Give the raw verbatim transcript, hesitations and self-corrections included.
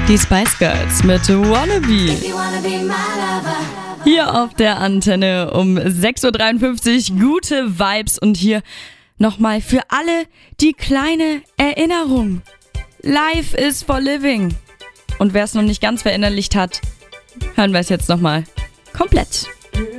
Die Spice Girls mit Wannabe. Hier auf der Antenne um sechs Uhr dreiundfünfzig. Gute Vibes und hier nochmal für alle die kleine Erinnerung. Life is for living. Und wer es noch nicht ganz verinnerlicht hat, hören wir es jetzt nochmal komplett.